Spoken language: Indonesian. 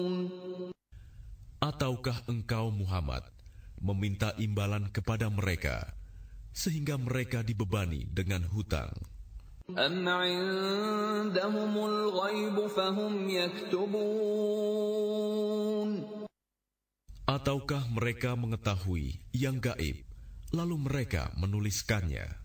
Ataukah engkau Muhammad meminta imbalan kepada mereka sehingga mereka dibebani dengan hutang? أَمْ عِندَهُمُ الْغَيْبُ فَهُمْ يَكْتُبُونَ Ataukah mereka mengetahui yang gaib lalu mereka menuliskannya?